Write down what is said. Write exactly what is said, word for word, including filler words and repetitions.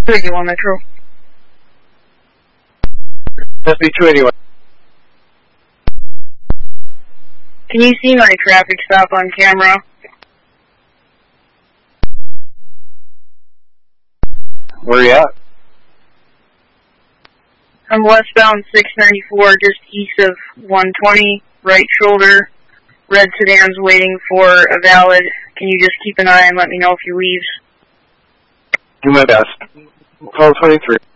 two eighty-one Metro. S B two eighty-one. Can you see my traffic stop on camera? Where are you at? I'm westbound six ninety-four, just east of one twenty, right shoulder. Red sedan's waiting for a valid. Can you just keep an eye and let me know if he leaves? Do my best. twelve twenty-three.